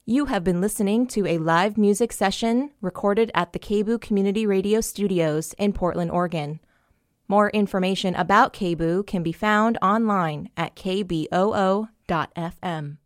You have been listening to a live music session recorded at the KBOO Community Radio Studios in Portland, Oregon. More information about KBOO can be found online at kboo.fm.